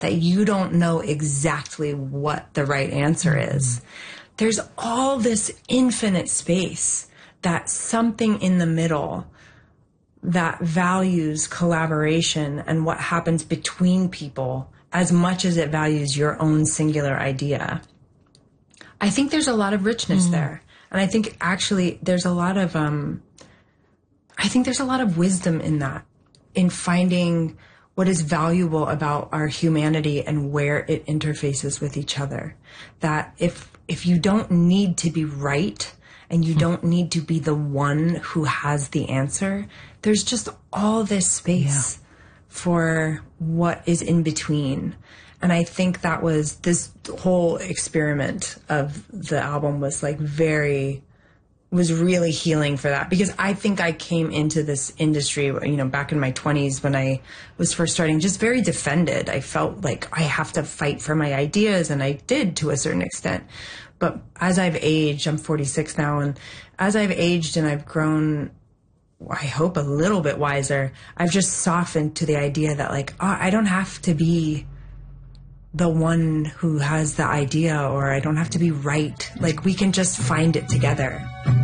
that you don't know exactly what the right answer is. There's all this infinite space, that something in the middle that values collaboration and what happens between people as much as it values your own singular idea. I think there's a lot of richness there. And I think actually there's a lot of, I think there's a lot of wisdom in that, in finding what is valuable about our humanity and where it interfaces with each other. That if you don't need to be right and you don't need to be the one who has the answer, there's just all this space for what is in between. And I think that was, this whole experiment of the album was like was really healing for that. Because I think I came into this industry, you know, back in my 20s when I was first starting, just very defended. I felt like I have to fight for my ideas, and I did to a certain extent. But as I've aged, I'm 46 now, and as I've aged and I've grown, I hope a little bit wiser, I've just softened to the idea that like, oh, I don't have to be the one who has the idea, or I don't have to be right. Like, we can just find it together.